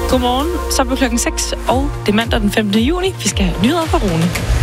Godmorgen, så er klokken 6, og det er mandag den 15. juni. Vi skal have nyheder fra Rune.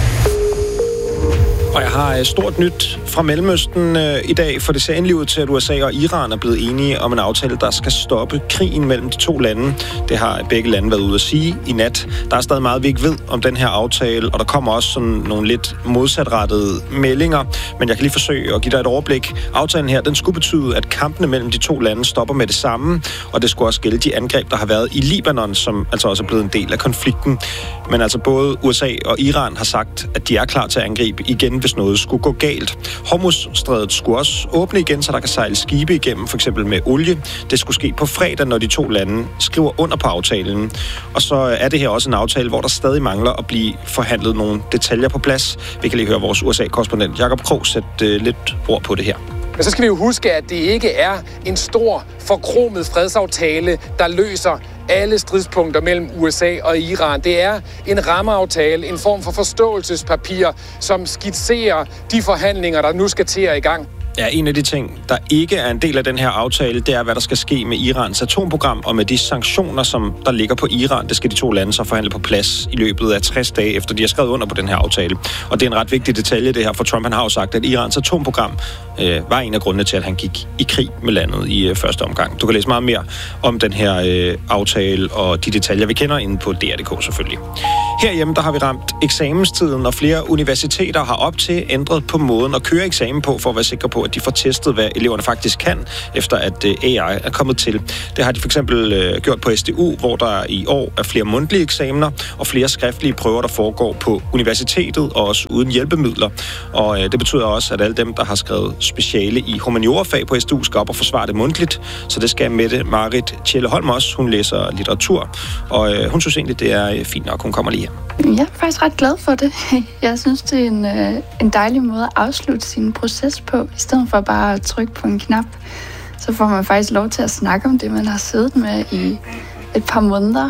Og jeg har stort nyt fra Mellemøsten i dag, for det ser endelig ud til, at USA og Iran er blevet enige om en aftale, der skal stoppe krigen mellem de to lande. Det har begge lande været ude at sige i nat. Der er stadig meget, vi ikke ved om den her aftale, og der kommer også sådan nogle lidt modsatrettede meldinger. Men jeg kan lige forsøge at give dig et overblik. Aftalen her, den skulle betyde, at kampene mellem de to lande stopper med det samme, og det skulle også gælde de angreb, der har været i Libanon, som altså også er blevet en del af konflikten. Men altså både USA og Iran har sagt, at de er klar til at angribe igen, hvis noget skulle gå galt. Hormuzstrædet skulle også åbne igen, så der kan sejle skibe igennem, for eksempel med olie. Det skulle ske på fredag, når de to lande skriver under på aftalen. Og så er det her også en aftale, hvor der stadig mangler at blive forhandlet nogle detaljer på plads. Vi kan lige høre vores USA-korrespondent Jakob Krog sætte lidt ord på det her. Men så skal vi jo huske, at det ikke er en stor, forkromet fredsaftale, der løser alle stridspunkter mellem USA og Iran. Det er en rammeaftale, en form for forståelsespapir, som skitserer de forhandlinger, der nu skal til at i gang. Ja, en af de ting, der ikke er en del af den her aftale, det er, hvad der skal ske med Irans atomprogram, og med de sanktioner, som der ligger på Iran. Det skal de to lande så forhandle på plads i løbet af 60 dage, efter de har skrevet under på den her aftale. Og det er en ret vigtig detalje, det her, for Trump han har jo sagt, at Irans atomprogram var en af grundene til, at han gik i krig med landet i første omgang. Du kan læse meget mere om den her aftale og de detaljer, vi kender inde på DR.dk selvfølgelig. Herhjemme, der har vi ramt eksamenstiden, og flere universiteter har op til ændret på måden at køre eksamen på, for at være sikre på, at de får testet, hvad eleverne faktisk kan, efter at AI er kommet til. Det har de for eksempel gjort på SDU, hvor der i år er flere mundtlige eksamener og flere skriftlige prøver, der foregår på universitetet, og også uden hjælpemidler. Og det betyder også, at alle dem, der har skrevet speciale i humaniorafag på SDU, skal op og forsvare det mundtligt. Så det skal Mette Marit Tjelleholm også. Hun læser litteratur, og hun synes egentlig, det er fint nok, hun kommer lige her. Jeg er faktisk ret glad for det. Jeg synes, det er en dejlig måde at afslutte sin proces på, i stedet for bare at trykke på en knap. Så får man faktisk lov til at snakke om det, man har siddet med i et par måneder.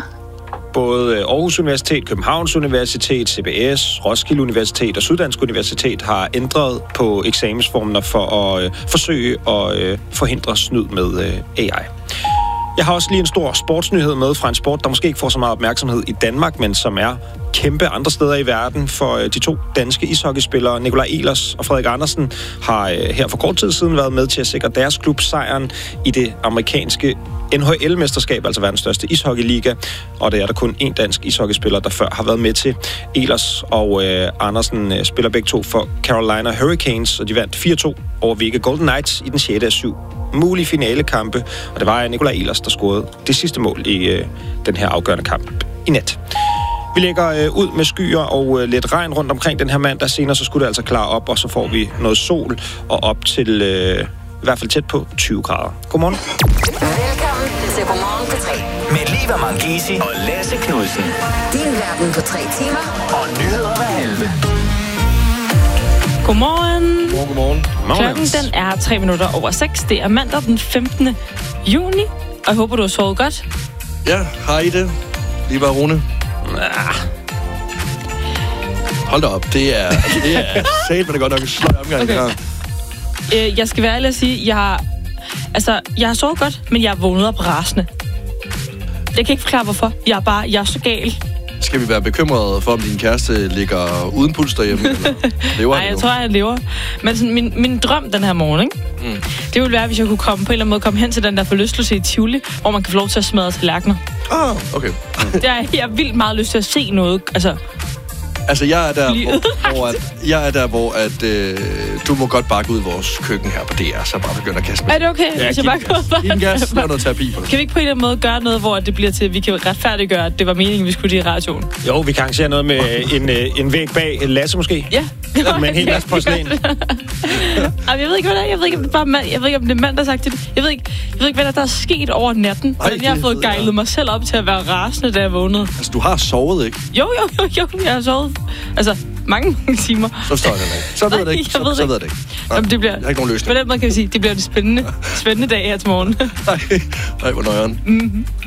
Både Aarhus Universitet, Københavns Universitet, CBS, Roskilde Universitet og Syddansk Universitet har ændret på eksamensformerne for at forsøge at forhindre snyd med AI. Jeg har også lige en stor sportsnyhed med fra en sport, der måske ikke får så meget opmærksomhed i Danmark, men som er kæmpe andre steder i verden. For de to danske ishockeyspillere, Nikolaj Ehlers og Frederik Andersen, har her for kort tid siden været med til at sikre deres klub sejren i det amerikanske NHL-mesterskab, altså verdens største ishockeyliga. Og det er der kun én dansk ishockeyspiller, der før har været med til. Ehlers og Andersen spiller begge to for Carolina Hurricanes, og de vandt 4-2 over Vega Golden Knights i den 6. af 7 mulige finalekampe. Og det var Nikolaj Ehlers, der scorede det sidste mål i den her afgørende kamp i nat. Vi lægger ud med skyer og lidt regn rundt omkring den her mandag. Senere så skulle det altså klare op, og så får vi noget sol og op til i hvert fald tæt på 20 grader. Godmorgen. Velkommen til Godmorgen på 3. Med Liva Mangisi og Lasse Knudsen. Din verden på 3 timer. Og nyheder hver halve. Godmorgen. Godmorgen. Klokken den er 3 minutter over 6. Det er mandag den 15. juni, og jeg håber, du har sovet godt. Ja, har I det? Lige bare Rune. Hold da op, det er sat, men det godt nok en sløj omgang. Okay. Jeg skal være ærlig at sige, jeg har sovet godt, men jeg er vågnet op rasende. Jeg kan ikke forklare, hvorfor. Jeg er så gal. Skal vi være bekymrede for, om din kæreste ligger uden puls derhjemme? Nej, jeg tror, han lever. Men sådan, min drøm den her morgen, ikke? Det ville være, hvis jeg kunne komme på en eller anden måde komme hen til den der forlystelse i Tivoli, hvor man kan få lov til at smadre tallerkener. Okay. Jeg har vildt meget lyst til at se noget. Altså, jeg er der, hvor du må godt bakke ud i vores køkken her på DR, så bare begynde at kaste med. Er det okay, hvis jeg bare går? Giv en gas, lav noget terapi på det. Kan vi ikke på en eller anden måde gøre noget, hvor det bliver til, at vi kan retfærdiggøre, at det var meningen, vi skulle i radioen? Jo, vi kan arrangere noget med en væg bag Lasse måske. Ja. Med en hel masse porcelæn. Jeg ved ikke, hvad det er. Jeg ved ikke, om det er mand, der har sagt det. Jeg ved ikke, hvad der er sket over natten. Hvordan jeg har fået gejlet mig selv op til at være rasende, da jeg vågnede. Altså, du har sovet, ikke? Jo, jeg har sovet. Altså, mange timer. Så forstår jeg det ikke. Så ved jeg det ikke. Så ved jeg det ikke. Jamen, det bliver, jeg har ikke nogen løsning. På den måde kan vi sige, det bliver en spændende dag her til morgen. Nej, hvor nøjeren. Mm-hmm.